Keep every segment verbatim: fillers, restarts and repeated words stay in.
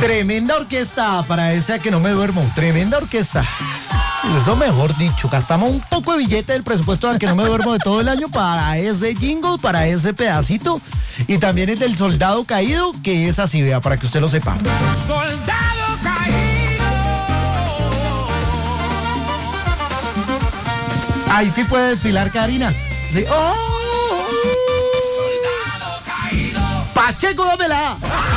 Tremenda orquesta para esa que no me duermo. Tremenda orquesta. Eso mejor dicho, gastamos un poco de billete del presupuesto de que no me duermo de todo el año para ese jingle, para ese pedacito. Y también es del Soldado Caído, que es así, vea, para que usted lo sepa. Soldado caído. Ahí sí puede desfilar Karina. Sí. ¡Oh! Soldado caído. Pacheco, dámela.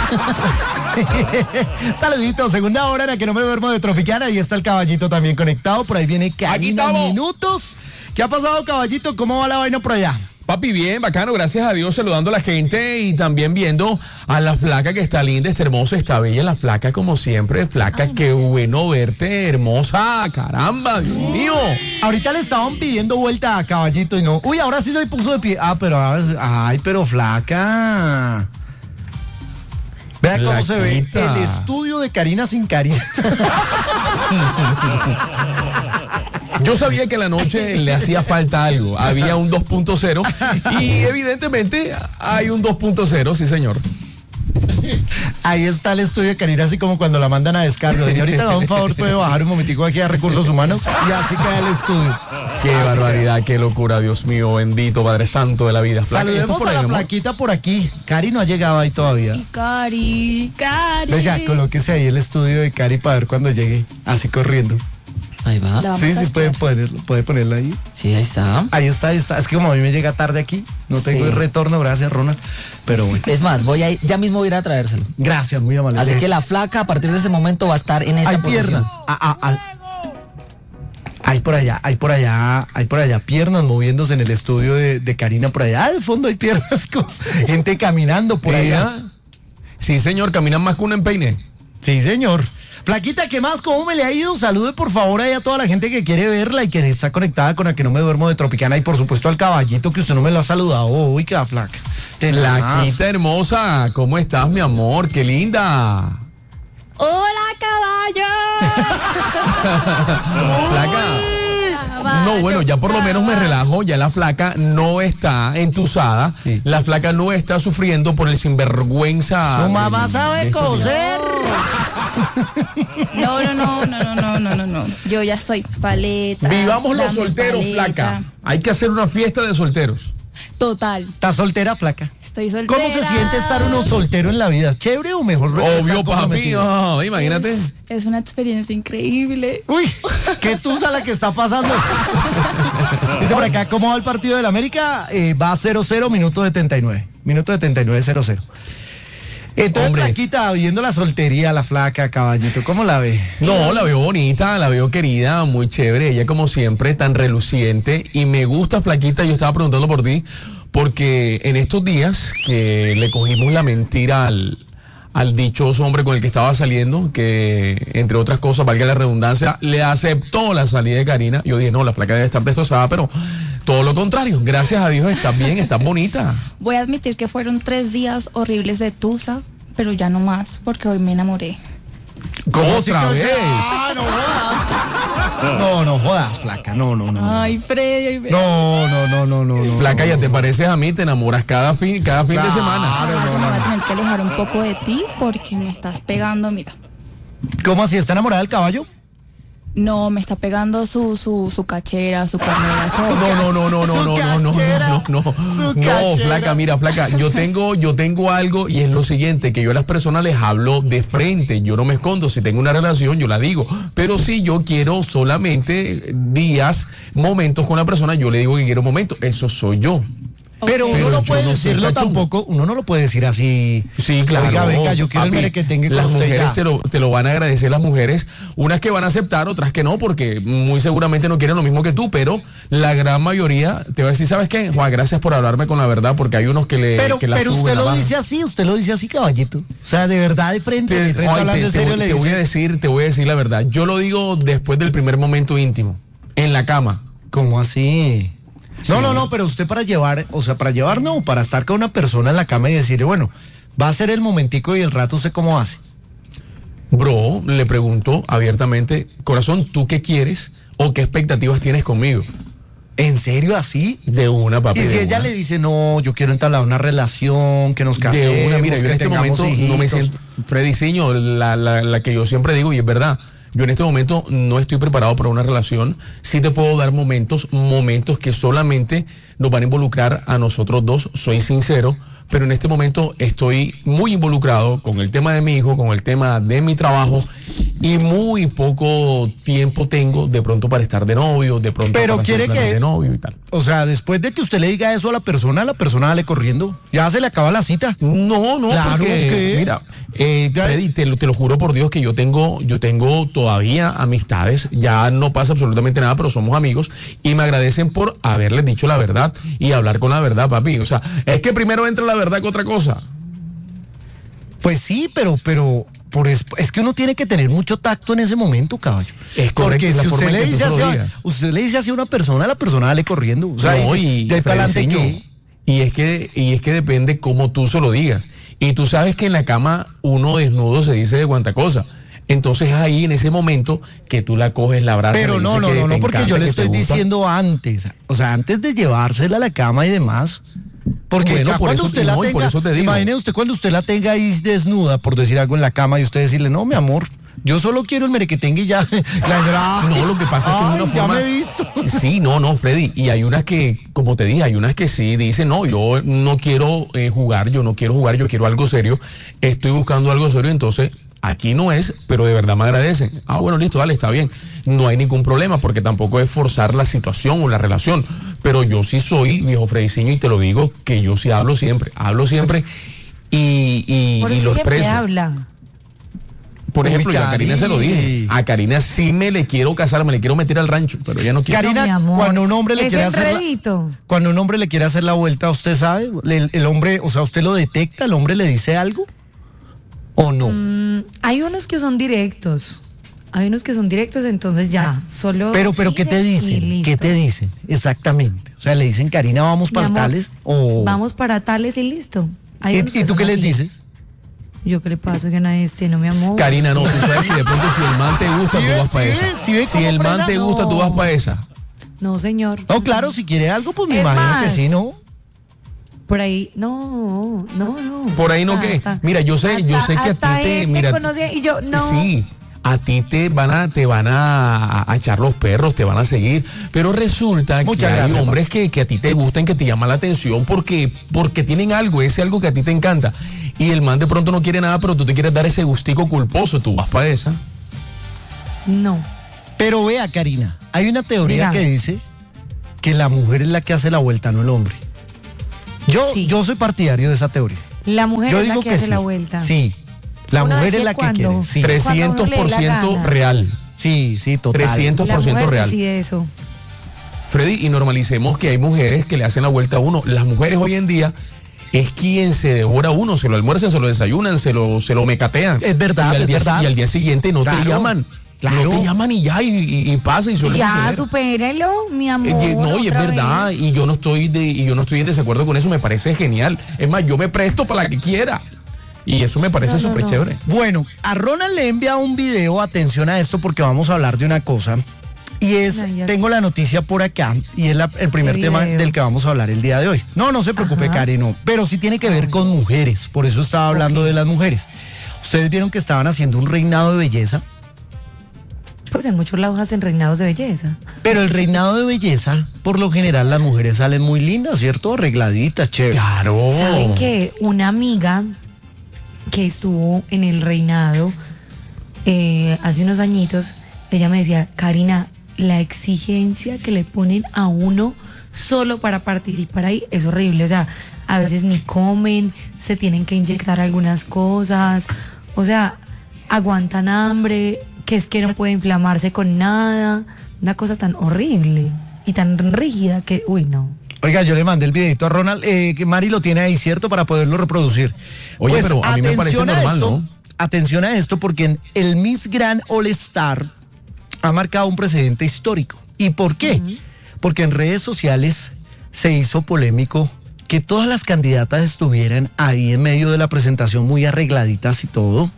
Saluditos, segunda hora en la que no me duermo de Tropicana. Ahí está el Caballito también conectado. Por ahí viene Karina Minutos. ¿Qué ha pasado, Caballito? ¿Cómo va la vaina por allá? Papi, bien, bacano, gracias a Dios, saludando a la gente y también viendo a la flaca que está linda, está hermosa, está bella, la flaca como siempre, flaca, ay, qué bueno verte, hermosa, caramba, Dios mío. Ahorita le estaban pidiendo vuelta a Caballito y no, uy, ahora sí se puso de pie, ah, pero, ay, pero flaca. Vea cómo se ve el estudio de Karina sin Karina. Yo sabía que la noche le hacía falta algo, había un dos punto cero y evidentemente hay un dos punto cero, sí señor. Ahí está el estudio de Karina, así como cuando la mandan a descargo. Señorita, da un favor, puede bajar un momentico aquí a Recursos Humanos y así queda el estudio. Qué así barbaridad, qué locura, Dios mío, bendito Padre Santo de la vida. Saludemos a la ahí, plaquita por aquí. Cari no ha llegado ahí todavía. Y Cari, Cari. Venga, colóquese ahí el estudio de Cari para ver cuando llegue, así corriendo. Ahí va. Sí, sí, puede ponerlo, puede ponerlo ahí. Sí, ahí está. Ahí está, ahí está. Es que como a mí me llega tarde aquí, no tengo sí. el retorno, gracias, Ronald. Pero bueno. Es más, voy a ir, ya mismo voy a ir a traérselo. Gracias, muy amable. Así que la flaca a partir de ese momento va a estar en esta hay posición. Pierna. Ah, ah, ah. Hay por allá, hay por allá, hay por allá piernas moviéndose en el estudio de, de Karina por allá. De fondo hay piernas con gente caminando por allá. Sí, señor, caminan más que un empeine. Sí, señor. Flaquita, ¿qué más? ¿Cómo me le ha ido? Salude por favor ahí a toda la gente que quiere verla y que está conectada con la que no me duermo de Tropicana y por supuesto al Caballito que usted no me lo ha saludado. Uy, qué flaca. Flaquita hermosa, ¿cómo estás, mi amor? ¡Qué linda! ¡Hola, caballo! Flaca. No, bueno, ya por lo menos me relajo, ya la flaca no está entusada, sí. La flaca no está sufriendo por el sinvergüenza. Su mamá sabe coser. No, no, no, no, no, no, no, no. Yo ya estoy paleta. Vivamos los solteros, paleta. Flaca. Hay que hacer una fiesta de solteros. Total. ¿Estás soltera, flaca? Estoy soltera. ¿Cómo se siente estar uno soltero en la vida? ¿Chévere o mejor? Obvio, papi. Oh, imagínate. Es, es una experiencia increíble. Uy, qué tusa la que está pasando. Dice por acá, ¿cómo va el partido del América? Eh, va a cero cero, minuto setenta y nueve. Minuto setenta y nueve, cero cero. Entonces, hombre, Flaquita, viendo la soltería, la flaca, Caballito, ¿cómo la ve? No, la veo bonita, la veo querida, muy chévere. Ella, como siempre, tan reluciente. Y me gusta, Flaquita, yo estaba preguntando por ti, porque en estos días que le cogimos la mentira al, al dichoso hombre con el que estaba saliendo, que, entre otras cosas, valga la redundancia, le aceptó la salida de Karina. Yo dije, no, la flaca debe estar destrozada, pero todo lo contrario. Gracias a Dios, estás bien, estás bonita. Voy a admitir que fueron tres días horribles de tusa, pero ya no más, porque hoy me enamoré. ¿Cómo otra vez? Ah, no jodas. No, no jodas, flaca. No, no, no. Ay, Freddy, ay, Freddy. No, no, no, no, no. Flaca, no, ya no, te no. pareces a mí, te enamoras cada fin, cada fin claro, de semana. Ah, no, yo no, me voy no. a tener que alejar un poco de ti porque me estás pegando, mira. ¿Cómo así? ¿Está enamorada del caballo? No, me está pegando su, su, su cachera, su carnera. No, no, no, no, no, no, no, no, no, no, no, no, flaca, mira, flaca, yo tengo, yo tengo algo y es lo siguiente, que yo a las personas les hablo de frente, yo no me escondo, si tengo una relación yo la digo, pero si yo quiero solamente días, momentos con la persona, yo le digo que quiero momentos, eso soy yo. Pero uno Pero no yo puede no soy decirlo cachondo. tampoco, uno no lo puede decir así. Sí, claro. Oiga, venga, yo quiero papi, el mere que tenga con las usted mujeres ya. te lo, te lo van a agradecer las mujeres, unas que van a aceptar, otras que no, porque muy seguramente no quieren lo mismo que tú, pero la gran mayoría te va a decir, ¿sabes qué? Juan, gracias por hablarme con la verdad, porque hay unos que le Pero, que la pero suben, usted la lo bajan. dice así, usted lo dice así, Caballito. O sea, de verdad, de frente, Te, de frente Juan, hablando te, en te serio, voy- le te dice. voy a decir, te voy a decir la verdad. Yo lo digo después del primer momento íntimo, en la cama. ¿Cómo así? No, Sí. no, no, pero usted para llevar, o sea, para llevar no, para estar con una persona en la cama y decirle, bueno, va a ser el momentico y el rato, ¿usted cómo hace? Bro, le pregunto abiertamente, corazón, ¿tú qué quieres o qué expectativas tienes conmigo? ¿En serio así? De una, papi. Y si de ella una. le dice, no, yo quiero entablar una relación, que nos casemos, De una, mira, yo que en este tengamos momento no me hijitos. siento, Freddy Ciño, la, la, la que yo siempre digo, y es verdad, yo en este momento no estoy preparado para una relación. Sí te puedo dar momentos, momentos que solamente nos van a involucrar a nosotros dos, soy sincero, pero en este momento estoy muy involucrado con el tema de mi hijo, con el tema de mi trabajo, y muy poco tiempo tengo de pronto para estar de novio, de pronto Pero para quiere hacer planes que- de novio y tal. O sea, después de que usted le diga eso a la persona, la persona sale corriendo. Ya se le acaba la cita. No, no, Claro porque, que- mira, eh, Ya- Freddy, te, lo- te lo juro por Dios que yo tengo, yo tengo todavía amistades, ya no pasa absolutamente nada, pero somos amigos y me agradecen por haberles dicho la verdad y hablar con la verdad, papi. O sea, es que primero entra la verdad que otra cosa. Pues sí, pero, pero, por es, es que uno tiene que tener mucho tacto en ese momento, caballo. Es correcto, Porque es la si forma usted en le que tú dice se lo así, digas. a- usted le dice así a una persona, la persona sale corriendo. O sea, No, y, y, de ahí para adelante Frediciño, que. y es que y es que depende cómo tú se lo digas. Y tú sabes que en la cama uno desnudo se dice de cuanta cosa. Entonces es ahí en ese momento que tú la coges, la abrazas. Pero le no, dices no, que no, no, te porque encanta, yo le que te estoy gusta. diciendo antes. O sea, antes de llevársela a la cama y demás. Porque Bueno, ya por cuando eso- usted la no, y por tenga, eso te digo. imagine usted cuando usted la tenga ahí desnuda, por decir algo en la cama, y usted decirle, no, mi amor, yo solo quiero el merequetengue y ya. La señora, No, lo que pasa es que "Ay, es una ya forma... me he visto. Sí, no, no, Freddy. Y hay unas que, como te dije, hay unas que sí dicen, no, yo no quiero eh, jugar, yo no quiero jugar, yo quiero algo serio. Estoy buscando algo serio, entonces aquí no es, pero de verdad me agradecen. Ah, bueno, listo, dale, está bien. No hay ningún problema, porque tampoco es forzar la situación o la relación. Pero yo sí soy, viejo Frediciño, y te lo digo, que yo sí hablo siempre, hablo siempre y, y, Por y eso lo siempre expreso. habla. Por Uy, ejemplo, yo a Karina se lo dije. Karina. A Karina sí me le quiero casar, me le quiero meter al rancho, pero ella no quiere. Karina, No, mi amor. cuando un hombre le Ese quiere hacer la, enredito. cuando un hombre le quiere hacer la vuelta, ¿usted sabe? El, el hombre, o sea, ¿usted lo detecta? ¿El hombre le dice algo? ¿O no? Mm, hay unos que son directos. Hay unos que son directos, entonces ya, solo. Pero, pero, ¿qué te dicen y dicen? ¿Qué listo. te dicen? Exactamente. O sea, le dicen, Karina, vamos Mi para amor, tales. O... Vamos para tales y listo. Hay ¿Y, unos y que tú son qué les así. dices? Yo qué le paso que nadie esté, no mi amor. Karina, no, tú sabes que de pronto si el man te gusta, ¿Sí tú ves? vas para ¿Sí esa. ves? ¿Sí ves Si cómo el man frena? te gusta, tú No. vas para esa. No, señor. No, claro, si quiere algo, pues me Es imagino más, que sí, ¿no? Por ahí, no, no, no. Por ahí no, ¿qué? Mira, yo sé- yo sé que a hasta ti te- él mira, conocía y yo, no. Sí, a ti te van a, te van a, a echar los perros, te van a seguir, pero resulta Muchas que hay gracias, hombres que, que a ti te gustan, que te llaman la atención porque, porque tienen algo, ese algo que a ti te encanta. Y el man de pronto no quiere nada, pero tú te quieres dar ese gustico culposo, tú vas para esa. No. Pero vea, Karina, hay una teoría Diga. que dice que la mujer es la que hace la vuelta, no el hombre. Yo, Sí. yo soy partidario de esa teoría. La mujer Yo es la digo que, que, hace sí. la vuelta. Sí, la Uno mujer es decide la que cuándo. quiere. Sí, Tres. trescientos por ciento real. sí, sí, total. trescientos La por ciento mujer real. decide eso. Freddy, y normalicemos que hay mujeres que le hacen la vuelta a uno. Las mujeres hoy en día es quien se devora a uno, se lo almuerzan, se lo desayunan, se lo, se lo mecatean. Es verdad, y al es día, verdad. Y al día siguiente no Claro, te llaman. claro. No te llaman y ya, y, y- y pasa y suele Ya, suceder. supérelo, mi amor. Eh, y- no, y es otra verdad, vez. y yo no estoy de, y yo no estoy en desacuerdo con eso, me parece genial. Es más, yo me presto para la que quiera. Y eso me parece No, no, súper no. chévere. Bueno, a Ronald le he enviado un video, atención a esto porque vamos a hablar de una cosa. Y es, Ay, ya. tengo la noticia por acá y es la- el primer ¿Qué tema video? del que vamos a hablar el día de hoy. No, no se preocupe, Ajá. Karen, no. Pero sí tiene que ver con mujeres, por eso estaba hablando Ok. de las mujeres. Ustedes vieron que estaban haciendo un reinado de belleza, Pues en muchos lados hacen reinados de belleza. pero el reinado de belleza, por lo general las mujeres salen muy lindas, ¿cierto? Arregladitas, chévere. Claro. ¿Saben que una amiga que estuvo en el reinado eh, hace unos añitos, ella me decía, Karina, la exigencia que le ponen a uno solo para participar ahí es horrible. O sea, a veces ni comen, se tienen que inyectar algunas cosas, o sea, aguantan hambre, que es que no puede inflamarse con nada, una cosa tan horrible y tan rígida que, uy, no. Oiga, yo le mandé el videito a Ronald, eh, que Mari lo tiene ahí, ¿cierto? Para poderlo reproducir. Pues, Oye, pero a mí me parece atención a normal, esto, ¿no? Atención a esto, porque en el Miss Grand All Star ha marcado un precedente histórico. ¿Y por qué? Porque en redes sociales se hizo polémico que todas las candidatas estuvieran ahí en medio de la presentación muy arregladitas y todo.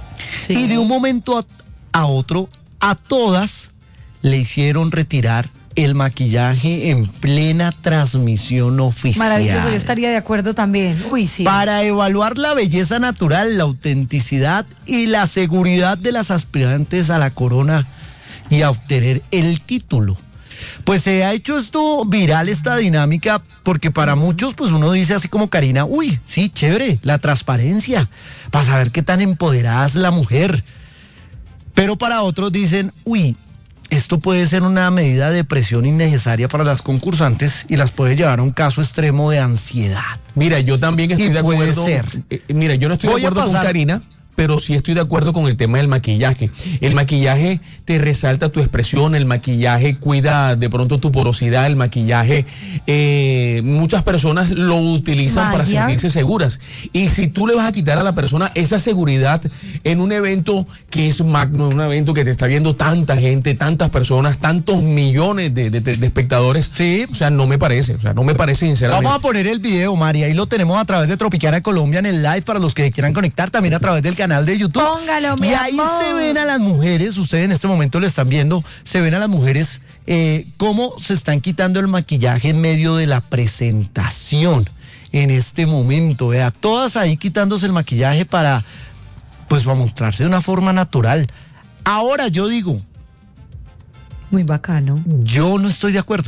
Y de un momento a, a otro, a todas le hicieron retirar el maquillaje en plena transmisión oficial. Maravilloso, yo estaría de acuerdo también. Uy, sí. Para evaluar la belleza natural, la autenticidad y la seguridad de las aspirantes a la corona y a obtener el título. Pues se ha hecho esto viral, esta dinámica, porque para muchos, pues uno dice así como Karina, uy, sí, chévere, la transparencia, para saber qué tan empoderada es la mujer. Pero para otros dicen, uy, esto puede ser una medida de presión innecesaria para las concursantes y las puede llevar a un caso extremo de ansiedad. Mira, yo también estoy Y de puede acuerdo. ser. eh, mira, yo no estoy Voy de a acuerdo con pasar- Karina, pero sí estoy de acuerdo con el tema del maquillaje. El maquillaje te resalta tu expresión, el maquillaje cuida de pronto tu porosidad, el maquillaje, eh, muchas personas lo utilizan para Magia. sentirse seguras. Y si tú le vas a quitar a la persona esa seguridad en un evento que es magno, un evento que te está viendo tanta gente, tantas personas, tantos millones de, de- de espectadores, Sí. o sea, no me parece, o sea, no me parece sinceramente. Vamos a poner el video, María, ahí lo tenemos a través de Tropicana Colombia en el live para los que quieran conectar, también a través del canal de YouTube. Póngalo, mi Y ahí amor. se ven a las mujeres, ustedes en este momento lo están viendo, se ven a las mujeres eh, cómo se están quitando el maquillaje en medio de la presentación. En este momento, vea, todas ahí quitándose el maquillaje para, pues, para mostrarse de una forma natural. Ahora yo digo, Muy bacano. yo no estoy de acuerdo.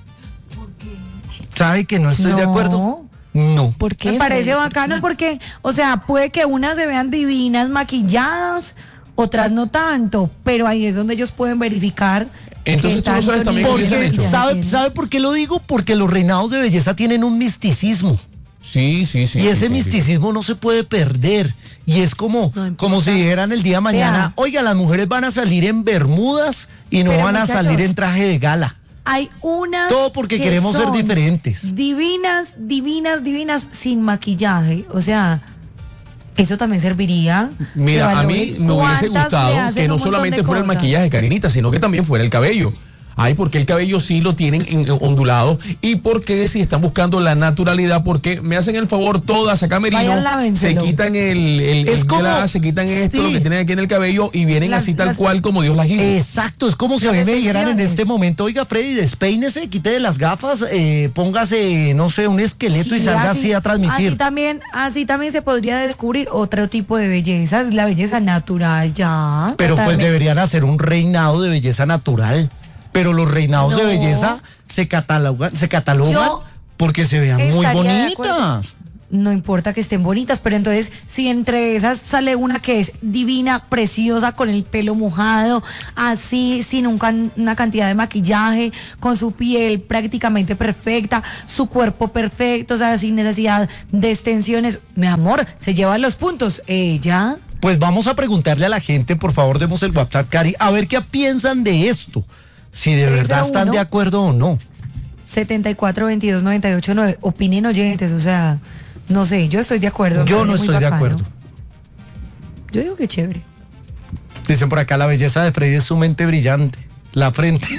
¿Sabe que no estoy de No. acuerdo? No. ¿Por qué? Me parece Freddy? bacano porque, o sea, puede que unas se vean divinas, maquilladas, otras no tanto, pero ahí es donde ellos pueden verificar. Entonces qué tú no sabes tanto también nivel qué de hubiesen Porque, hecho. belleza ¿sabe, tienen. ¿sabe por qué lo digo? Porque los reinados de belleza tienen un misticismo. Sí, sí, sí. y sí, ese sí, misticismo no se puede perder. Y es como, No importa. como si dijeran el día de mañana, Vea. oiga, las mujeres van a salir en bermudas y no Pero, van a muchachos, salir en traje de gala. Hay unas. Todo porque que queremos ser son diferentes. Divinas, divinas, divinas, sin maquillaje. O sea, eso también serviría. Mira, que a mí valoren me hubiese cuántas le gustado hacen que no un montón solamente de fuera el cosas. maquillaje, Karinita, sino que también fuera el cabello. Ay, porque el cabello sí lo tienen en- en ondulado. Y porque si están buscando la naturalidad, porque me hacen el favor todas a Camerino, Vayan, se lávenselo. quitan el, el, Es el como- glass, se quitan esto, sí. lo que tienen aquí en el cabello y vienen Las- así tal las- cual como Dios las hizo. Exacto, es como si a Las mí me dijeran en extensiones. este momento, oiga, Freddy, despeínese, quite las gafas, eh, póngase, no sé, un esqueleto y Sí, salga así, a transmitir. Así también, así también se podría descubrir otro tipo de belleza, es la belleza natural ya. Pero pues Totalmente. deberían hacer un reinado de belleza natural. Pero los reinados de No. belleza se catalogan, se catalogan Yo porque se vean muy estaría de acuerdo. bonitas. No importa que estén bonitas, pero entonces si entre esas sale una que es divina, preciosa, con el pelo mojado, así, sin un can- una cantidad de maquillaje, con su piel prácticamente perfecta, su cuerpo perfecto, o sea, sin necesidad de extensiones, mi amor, se llevan los puntos. Ella. Pues vamos a preguntarle a la gente, por favor, demos el WhatsApp, Cari, a ver qué piensan de esto. Si de tres verdad a están uno. de acuerdo o no. setenta y cuatro, veintidós, noventa y ocho, nueve. Opinen oyentes, o sea, no sé, yo estoy de acuerdo. me Yo no parece muy estoy de bacano. acuerdo. Yo digo que chévere. Dicen por acá, la belleza de Freddy es su mente brillante. La frente.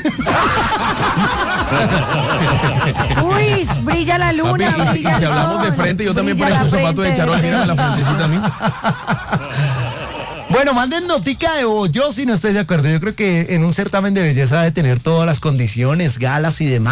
Uy, brilla la Papi, luna. y, si, y brilla si el hablamos de sol, frente, yo también brilla parezco un la zapato de frente charol, mira la Freddy. frentecita a mí. Bueno, manden notica de voz. Yo sí no estoy de acuerdo. Yo creo que en un certamen de belleza debe tener todas las condiciones, galas y demás.